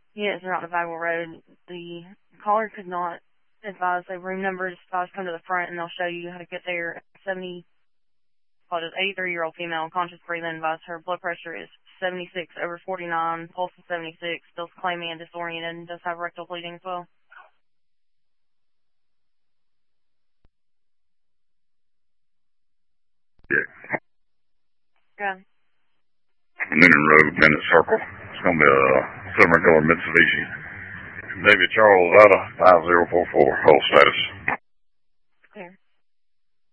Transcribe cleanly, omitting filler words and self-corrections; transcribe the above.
Units are not available road. The caller could not advise a room number. Just advise come to the front and they'll show you how to get there. 83-year-old female, conscious breathing, advised her blood pressure is 76/49, pulse is 76, still clammy and disoriented, and does have rectal bleeding as well. Yeah. Okay. Noonan Road, Bennett Circle. It's going to be a silver color Mitsubishi. David Charles out of 5044. Hold status.